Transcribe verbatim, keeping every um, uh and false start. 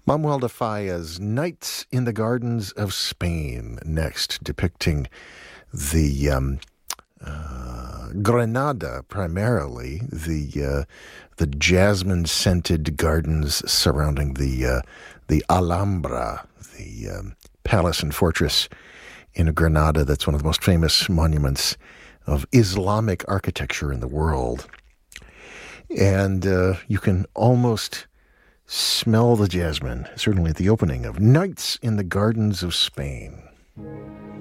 Manuel de Falla's Nights in the Gardens of Spain, next, depicting the um, uh, Granada, primarily, the uh, the jasmine-scented gardens surrounding the uh, the Alhambra, the um, palace and fortress in Granada that's one of the most famous monuments of Islamic architecture in the world. And uh, you can almost smell the jasmine, certainly at the opening of Nights in the Gardens of Spain.